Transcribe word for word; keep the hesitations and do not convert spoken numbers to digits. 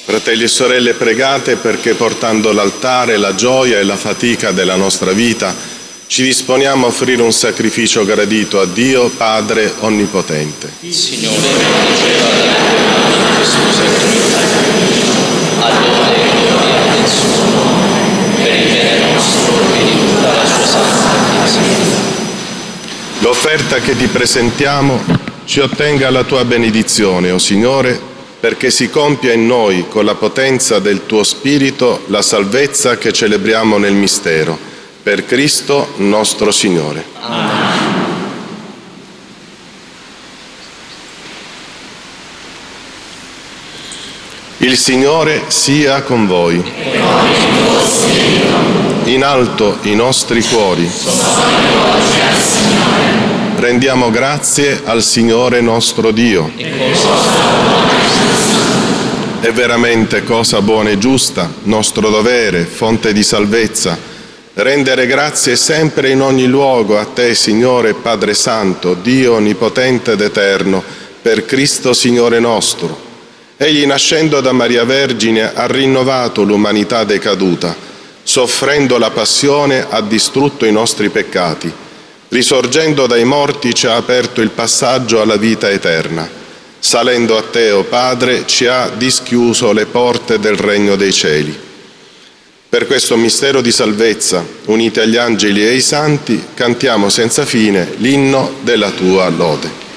Fratelli e sorelle, pregate perché portando l'altare, la gioia e la fatica della nostra vita, ci disponiamo a offrire un sacrificio gradito a Dio, Padre Onnipotente. Il Signore riceva dalle tue mani questo sacrificio, allora e gloria del suo nome, per il bene nostro e di tutta la sua santa Chiesa. L'offerta che ti presentiamo ci ottenga la tua benedizione, o Signore, perché si compia in noi, con la potenza del tuo Spirito, la salvezza che celebriamo nel mistero. Per Cristo nostro Signore. Amen. Il Signore sia con voi. In alto i nostri cuori. Rendiamo grazie al Signore nostro Dio. È veramente cosa buona e giusta, nostro dovere, fonte di salvezza, rendere grazie sempre in ogni luogo a Te, Signore Padre Santo, Dio Onnipotente ed Eterno, per Cristo Signore nostro. Egli, nascendo da Maria Vergine, ha rinnovato l'umanità decaduta, soffrendo la passione ha distrutto i nostri peccati, risorgendo dai morti ci ha aperto il passaggio alla vita eterna. Salendo a Te, o Padre, ci ha dischiuso le porte del regno dei cieli. Per questo mistero di salvezza, uniti agli angeli e ai santi, cantiamo senza fine l'inno della Tua lode.